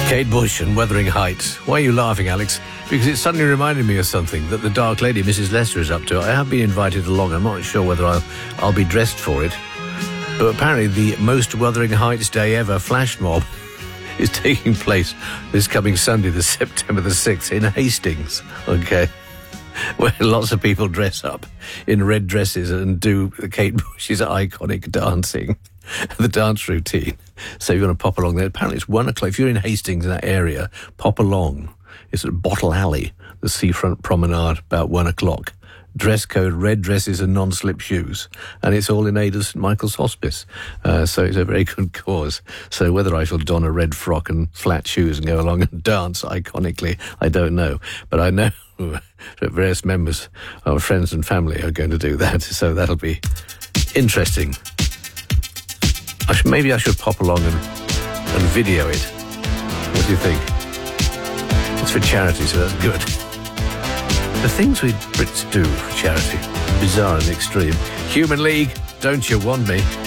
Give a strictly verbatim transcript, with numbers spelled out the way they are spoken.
Kate Bush and Wuthering Heights. Why are you laughing, Alex? Because it suddenly reminded me of something that the Dark Lady, Missus Lester, is up to. I have been invited along. I'm not sure whether I'll, I'll be dressed for it. But apparently the most Wuthering Heights day ever flash mob is taking place this coming Sunday, the September the sixth, in Hastings. Okay. Where lots of people dress up in red dresses and do Kate Bush's iconic dancing, the dance routine. So if you want to pop along there, apparently it's one o'clock. If you're in Hastings, in that area, pop along. It's at Bottle Alley, the seafront promenade, about one o'clock. Dress code, red dresses and non-slip shoes. And it's all in aid of St Michael's Hospice. Uh, so it's a very good cause. So whether I shall don a red frock and flat shoes and go along and dance iconically, I don't know. But I know that various members of friends and family are going to do that. So that'll be interesting. I should, maybe I should pop along and, and video it. What do you think? It's for charity, so that's good. The things we Brits do for charity, bizarre and extreme. Human League, Don't You Want Me?